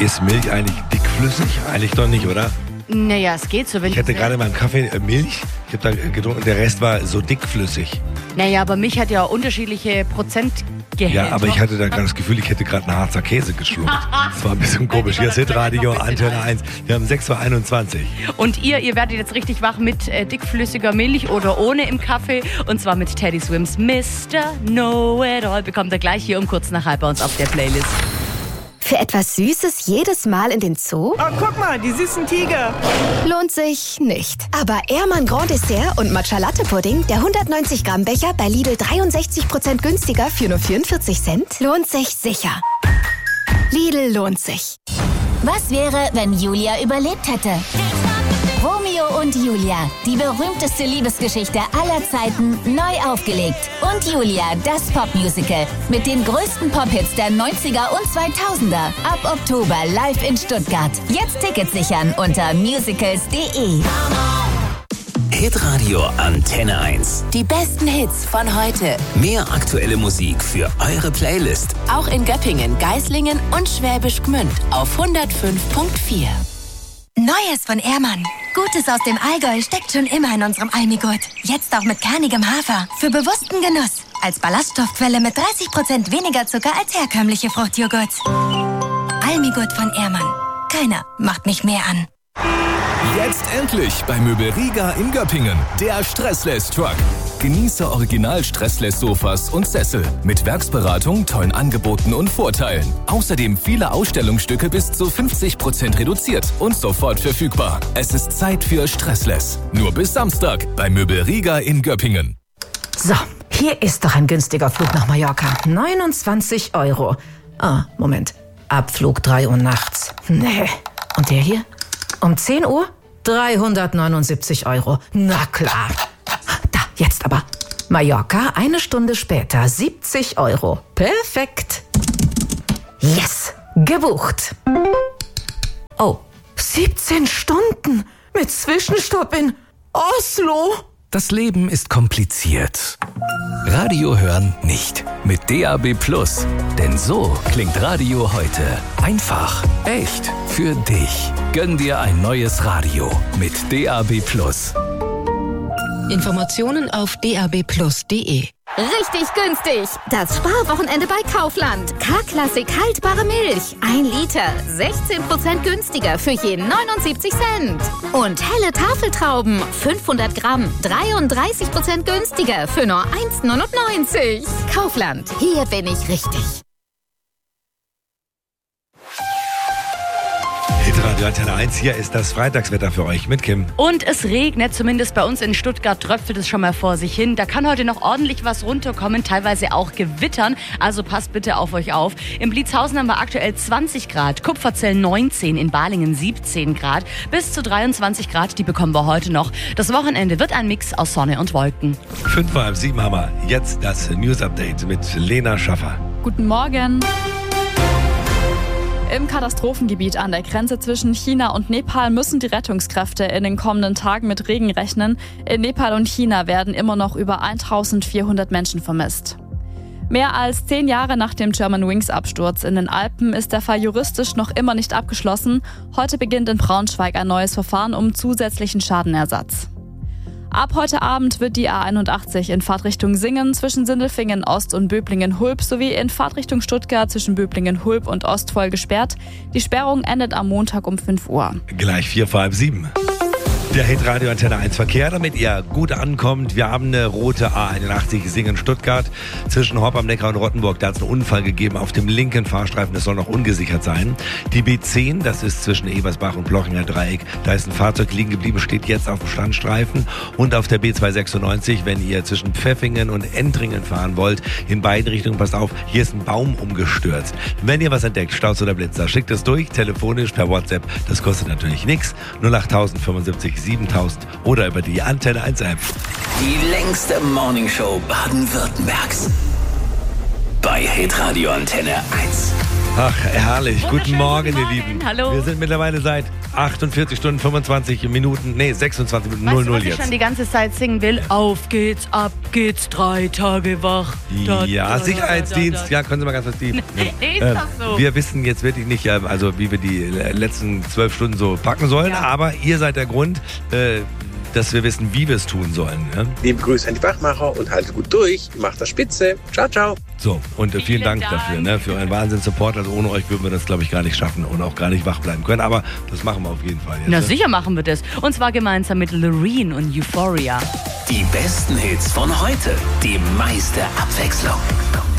Ist Milch eigentlich dickflüssig? Eigentlich doch nicht, oder? Naja, es geht so. Wenn Ich hatte gerade in meinem Kaffee Milch. Ich habe da getrunken, der Rest war so dickflüssig. Naja, aber Milch hat ja unterschiedliche Prozentgehälter. Ja, aber ich hatte da gerade das Gefühl, ich hätte gerade einen Harzer Käse geschluckt. Das war ein bisschen komisch. Hier ist Hitradio, Antenne 1. Wir haben 6:21 Uhr. Und ihr werdet jetzt richtig wach mit dickflüssiger Milch oder ohne im Kaffee. Und zwar mit Teddy Swims Mr. Know-It-All. Bekommt ihr gleich hier um kurz nach halb bei uns auf der Playlist. Für etwas Süßes jedes Mal in den Zoo? Oh, guck mal, die süßen Tiger. Lohnt sich nicht. Aber Ehrmann Grand Dessert und Matcha Latte Pudding, der 190 Gramm Becher bei Lidl 63% günstiger für nur 44 Cent, lohnt sich sicher. Lidl lohnt sich. Was wäre, wenn Julia überlebt hätte? Romeo und Julia, die berühmteste Liebesgeschichte aller Zeiten, neu aufgelegt. Und Julia, das Popmusical mit den größten Pop-Hits der 90er und 2000er. Ab Oktober live in Stuttgart. Jetzt Tickets sichern unter musicals.de. Hitradio Antenne 1. Die besten Hits von heute. Mehr aktuelle Musik für eure Playlist. Auch in Göppingen, Geislingen und Schwäbisch Gmünd auf 105.4. Neues von Ehrmann. Gutes aus dem Allgäu steckt schon immer in unserem Almigurt. Jetzt auch mit kernigem Hafer. Für bewussten Genuss. Als Ballaststoffquelle mit 30% weniger Zucker als herkömmliche Fruchtjoghurts. Almigurt von Ehrmann. Keiner macht mich mehr an. Jetzt endlich bei Möbel Riga in Göppingen. Der Stressless-Truck. Genieße Original-Stressless-Sofas und Sessel. Mit Werksberatung, tollen Angeboten und Vorteilen. Außerdem viele Ausstellungsstücke bis zu 50% reduziert und sofort verfügbar. Es ist Zeit für Stressless. Nur bis Samstag bei Möbel Riga in Göppingen. So, hier ist doch ein günstiger Flug nach Mallorca. 29 €. Ah, Moment. Abflug 3 Uhr nachts. Nee. Und der hier? Um 10 Uhr? 379 €. Na klar. Da, jetzt aber. Mallorca, 1 Stunde später, 70 €. Perfekt. Yes, gebucht. Oh, 17 Stunden mit Zwischenstopp in Oslo. Das Leben ist kompliziert. Radio hören nicht. Mit DAB+. Denn so klingt Radio heute. Einfach, echt, für dich. Gönn dir ein neues Radio mit DAB+. Informationen auf dabplus.de. Richtig günstig. Das Sparwochenende bei Kaufland. K-Klassik haltbare Milch. 1 Liter. 16% günstiger für je 79 Cent. Und helle Tafeltrauben. 500 Gramm. 33% günstiger für nur 1,99. Kaufland. Hier bin ich richtig. Hitradio Antenne 1, hier ist das Freitagswetter für euch mit Kim. Und es regnet, zumindest bei uns in Stuttgart tröpfelt es schon mal vor sich hin. Da kann heute noch ordentlich was runterkommen, teilweise auch gewittern. Also passt bitte auf euch auf. In Blitzhausen haben wir aktuell 20 Grad, Kupferzell 19, in Balingen 17 Grad. Bis zu 23 Grad, die bekommen wir heute noch. Das Wochenende wird ein Mix aus Sonne und Wolken. 5:07 haben wir jetzt das News-Update mit Lena Schaffer. Guten Morgen. Im Katastrophengebiet an der Grenze zwischen China und Nepal müssen die Rettungskräfte in den kommenden Tagen mit Regen rechnen. In Nepal und China werden immer noch über 1400 Menschen vermisst. Mehr als 10 Jahre nach dem Germanwings-Absturz in den Alpen ist der Fall juristisch noch immer nicht abgeschlossen. Heute beginnt in Braunschweig ein neues Verfahren um zusätzlichen Schadenersatz. Ab heute Abend wird die A81 in Fahrtrichtung Singen zwischen Sindelfingen Ost und Böblingen-Hulb sowie in Fahrtrichtung Stuttgart zwischen Böblingen-Hulb und Ostvoll gesperrt. Die Sperrung endet am Montag um 5 Uhr. Gleich 4:07. Der Hitradio Antenne 1 Verkehr, damit ihr gut ankommt. Wir haben eine rote A81 Singen-Stuttgart zwischen Horb am Neckar und Rottenburg. Da hat es einen Unfall gegeben auf dem linken Fahrstreifen. Das soll noch ungesichert sein. Die B10, das ist zwischen Ebersbach und Blochinger Dreieck. Da ist ein Fahrzeug liegen geblieben, steht jetzt auf dem Standstreifen. Und auf der B296, wenn ihr zwischen Pfeffingen und Entringen fahren wollt, in beiden Richtungen, passt auf, hier ist ein Baum umgestürzt. Wenn ihr was entdeckt, Staus oder Blitzer, schickt es durch, telefonisch, per WhatsApp. Das kostet natürlich nichts. 08000 75 7000 oder über die Antenne 1 App. Die längste Morningshow Baden-Württembergs. Bei Hitradio Antenne 1. Ach, herrlich. Guten Morgen, ihr Lieben. Hallo. Wir sind mittlerweile seit 48 Stunden, 26 Minuten, 26 Minuten, weißt 00 du, was ich jetzt. schon die ganze Zeit singen will? Auf geht's, ab geht's, 3 Tage wach. Ja, Sicherheitsdienst, ja, können Sie mal ganz kurz die... Ist das so? Wir wissen jetzt wirklich nicht, also wie wir die letzten 12 Stunden so packen sollen, aber ihr seid der Grund, dass wir wissen, wie wir es tun sollen. Ja? Liebe Grüße an die Wachmacher und haltet gut durch. Macht das spitze. Ciao, ciao. So, und vielen Dank dafür, ne, für euren Wahnsinns-Support. Also ohne euch würden wir das, glaube ich, gar nicht schaffen und auch gar nicht wach bleiben können. Aber das machen wir auf jeden Fall jetzt. Na sicher machen wir das. Und zwar gemeinsam mit Loreen und Euphoria. Die besten Hits von heute. Die meiste Abwechslung.